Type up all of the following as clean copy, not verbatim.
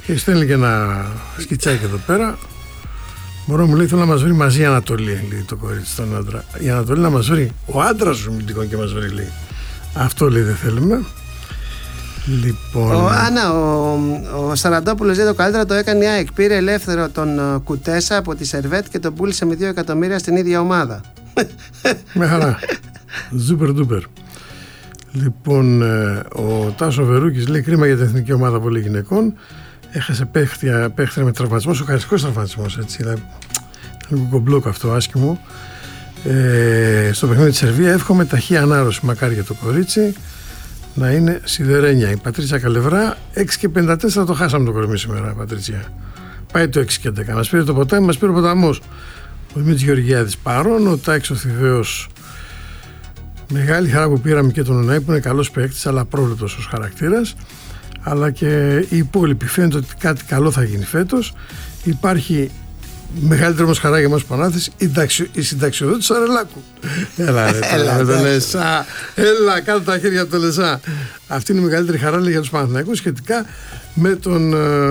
Και στέλνει και ένα σκιτσάκι εδώ πέρα. Μωρό μου λέει: θέλω να μας βρει μαζί η Ανατολή, λέει το κορίτσι στον άντρα. Η Ανατολή να μας βρει. Ο άντρας σου τυχόν και μας βρει, λέει. Αυτό λέει δεν θέλουμε. Λοιπόν. Ο Σαραντόπουλος λέει: το καλύτερο το έκανε η ΑΕΚ. Πήρε ελεύθερο τον Κουτέσα από τη Σερβέτ και τον πούλησε με 2 εκατομμύρια στην ίδια ομάδα. Με χαρά. Ζούπερ ντούπερ. Λοιπόν, ο Τάσο Βερούκης λέει: κρίμα για την εθνική ομάδα πολύ γυναικών. Έχασε παίχτρια με τραυματισμό, σοκαριστικός τραυματισμός. Έτσι, δηλαδή, λίγο κομπλόκ αυτό, άσχημο. Στο παιχνίδι της Σερβία εύχομαι ταχύ ανάρρωση, μακάρι για το κορίτσι να είναι σιδερένια. Η Πατρίτσια Καλευρά, 6:54 το χάσαμε το κορμί σήμερα, Πατρίτσια. Πάει το 6:11. Μας πήρε το ποτάμι, μας πήρε ο ποταμός. Ο Δημήτρης Γεωργιάδης παρόν, ο Τάκης ο Θηβαίος. Μεγάλη χαρά που πήραμε και τον Ουνάη που είναι καλός παίκτης, αλλά απρόβλεπτος ως χαρακτήρας. Αλλά και οι υπόλοιποι φαίνεται ότι κάτι καλό θα γίνει φέτος. Υπάρχει μεγαλύτερη όμως χαρά για εμάς που ανάθεση η συνταξιοδότηση του Σαρελάκου. Έλα ρε, με το Λεσά. Έλα, κάτω τα χέρια από το Λεσά. Αυτή είναι η μεγαλύτερη χαρά για τους Παναθηναϊκούς σχετικά με τον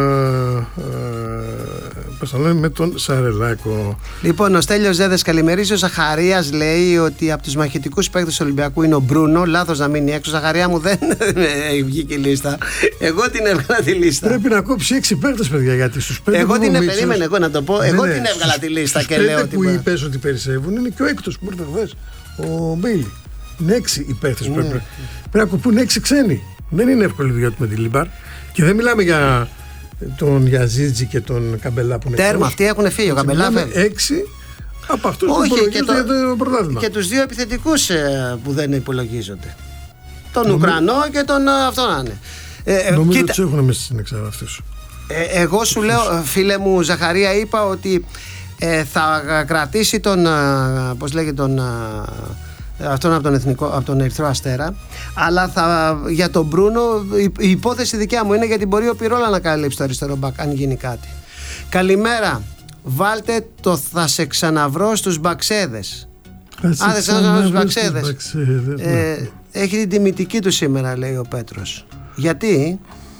με τον Σαρελάκο. Λοιπόν, ο Στέλιος Ζέδες καλημερίζει. Ο Ζαχαρίας λέει ότι από τους μαχητικούς παίκτες του Ολυμπιακού είναι ο Μπρούνο. Λάθος να μείνει έξω. Ζαχαρία μου δεν βγήκε η λίστα. Εγώ την έβγαλα τη λίστα. Πρέπει να κόψει 6 παίκτες, παιδιά, γιατί στους 5. Εγώ την περίμενα εγώ να το πω. Εγώ την έβγαλα τη λίστα και λέω ότι. Που είπες ότι περισσεύουν είναι και ο έκτος που ήρθε χθες. Ο Μπέιλι. Είναι 6 οι παίκτες που πρέπει να κοπούν 6 ξένοι. Δεν είναι εύκολη δουλειά του με τη Λίμπαρ. Και δεν μιλάμε για τον Γιαζίτζι και τον Καμπελά που είναι τέρμα, αυτοί έχουν φύγει. Ο Καμπελά φεύγει. 6 από αυτούς που υπολογίζονται για το πρωτάθλημα. Και τους 2 επιθετικούς που δεν υπολογίζονται. Τον Ουκρανό και τον αυτό να είναι. Νομίζω ότι τους έχουν μέσα στην εξάδα αυτούς. Εγώ σου λέω, φίλε μου Ζαχαρία, είπα ότι θα κρατήσει τον, πώς λέγεται, τον αυτόν από τον Ερυθρό Αστέρα, αλλά για τον Μπρούνο η υπόθεση δικιά μου είναι γιατί μπορεί ο Πυρόλα να καλύψει το αριστερό μπακ αν γίνει κάτι. Καλημέρα, βάλτε το θα σε ξαναβρω στους Μπαξέδες. Δεν ξαναβρω στους Μπαξέδες. Έχει την τιμητική του σήμερα, λέει ο Πέτρος. Γιατί?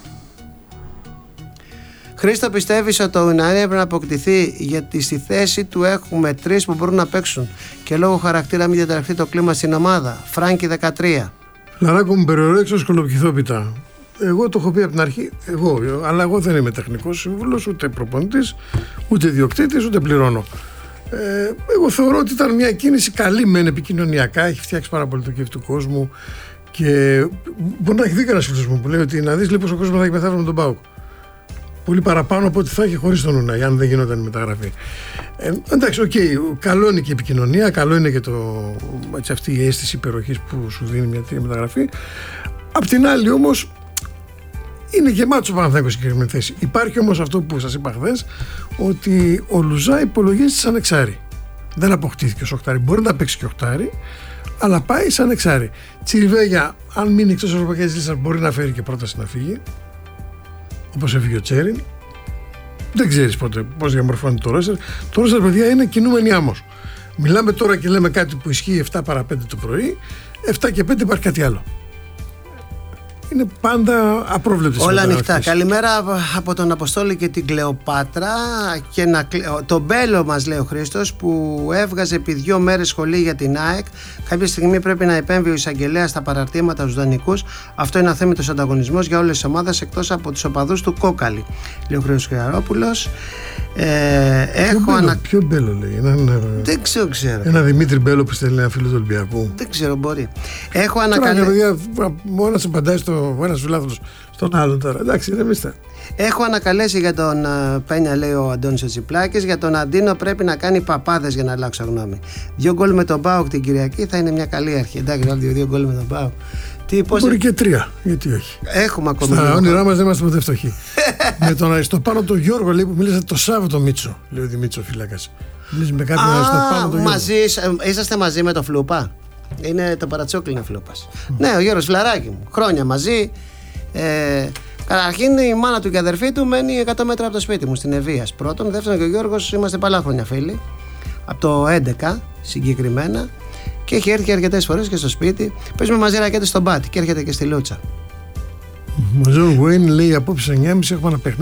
Χρήστο, πιστεύεις ότι ο Ουναή πρέπει να αποκτηθεί γιατί στη θέση του έχουμε 3 που μπορούν να παίξουν και λόγω χαρακτήρα μην διαταραχθεί το κλίμα στην ομάδα? Φράγκη 13. Λαράκο μου, περιορέξω σκολοπιθόπιτα. Εγώ το έχω πει από την αρχή, αλλά εγώ δεν είμαι τεχνικός σύμβουλος, ούτε προπονητής, ούτε ιδιοκτήτης, ούτε πληρώνω. Εγώ θεωρώ ότι ήταν μια κίνηση καλή μεν επικοινωνιακά, έχει φτιάξει πάρα πολύ το κέφι του κόσμου και μπορεί να έχει δίκιο ένας φίλος μου που λέει ότι να δεις λοιπόν ο κόσμος θα έχει μεθαύριο με τον ΠΑΟΚ. Πολύ παραπάνω από ό,τι θα έχει χωρίς τον Ουνάη, αν δεν γινόταν η μεταγραφή. Εντάξει, καλό είναι και η επικοινωνία, καλό είναι και αυτή η αίσθηση υπεροχής που σου δίνει μια τέτοια μεταγραφή. Απ' την άλλη όμως, είναι γεμάτος ο Παναθηναϊκός σε συγκεκριμένη θέση. Υπάρχει όμως αυτό που σας είπα χθες, ότι ο Λουζά υπολογίζεται σαν εξάρι. Δεν αποκτήθηκε ως οχτάρι, μπορεί να παίξει και οχτάρι, αλλά πάει σαν εξάρι. Τσιριβέγια, αν μείνει εκτός ευρωπαϊκής λίστας, μπορεί να φέρει και πρόταση να φύγει. Όπως έφυγε ο Τσέριν. Δεν ξέρεις πώς διαμορφώνει το ρόστερ. Το ρόστερ, παιδιά, είναι κινούμενη άμμος. Μιλάμε τώρα και λέμε κάτι που ισχύει 7 παρα 5 το πρωί. 7 και 5 υπάρχει κάτι άλλο. Είναι πάντα απρόβλεπτες. Όλα ανοιχτά. Καλημέρα από τον Αποστόλη και την Κλεοπάτρα. Και τον Μπέλο μας λέει ο Χρήστος που έβγαζε επί 2 μέρες σχολή για την ΑΕΚ. Κάποια στιγμή πρέπει να επέμβει ο εισαγγελέας στα παραρτήματα στους δανεικούς. Αυτό είναι αθέμητος ανταγωνισμός για όλες τις ομάδες εκτός από τους οπαδούς του Κόκαλη, λέει ο Χρήστος Χρυαρόπουλος. Ποιο Μπέλο λέει? Δεν ξέρω. Ένα Δημήτρη Μπέλο που στέλνει ένα φίλο του Ολυμπιακού. Δεν ξέρω, μπορεί. Έχω ανακαλέσει. Ο ένας απαντάει ο ένας φιλάθλος στον άλλον τώρα. Εντάξει, ηρεμήστε. Έχω ανακαλέσει για τον Πένια, λέει ο Αντώνης ο Τσιπλάκης. Για τον Αντίνο πρέπει να κάνει παπάδες για να αλλάξω γνώμη. 2 γκολ με τον ΠΑΟΚ την Κυριακή θα είναι μια καλή αρχή. Εντάξει, βάλτε 2 γκολ με τον ΠΑΟΚ. Μπορεί και 3, γιατί όχι. Έχουμε ακόμα. Στα όνειρά μας δεν είμαστε ποτέ φτωχοί. Με τον Αριστοπάνο τον Γιώργο, λέει, που μίλησε το Σάββατο Μίτσο, λέει ο Δημήτρης ο φύλακας. Μιλήσει με κάποιον Αριστοπάνο τον Γιώργο. Είσαστε μαζί με το Φλούπα? Είναι το παρατσόκλινο Φλούπας. Ναι, ο Γιώργος φιλαράκι μου. Χρόνια μαζί. Καταρχήν η μάνα του και η αδερφή του μένει 100 μέτρα από το σπίτι μου στην Ευβίας. Πρώτον. Δεύτερον, και ο Γιώργος είμαστε πολλά χρόνια φίλοι. Από το 11 συγκεκριμένα. Και έχει έρθει αρκετές φορές και στο σπίτι. Παίζουμε μαζί ρακέτες στον Πάτη και έρχεται και στη Λούτσα. Ο Ζων Γουέιν λέει απόψε 9.30 έχουμε ένα παιχνίδι.